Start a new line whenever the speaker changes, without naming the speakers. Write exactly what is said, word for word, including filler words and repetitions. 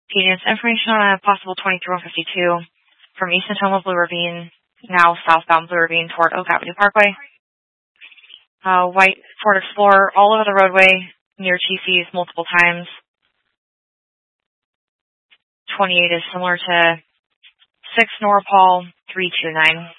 Cadence, information on a possible twenty-three one fifty-two from East Natoma Blue Ravine, now southbound Blue Ravine toward Oak Avenue Parkway. Uh, white Ford Explorer all over the roadway near T C's multiple times. twenty-eight is similar to six Norpal three two nine.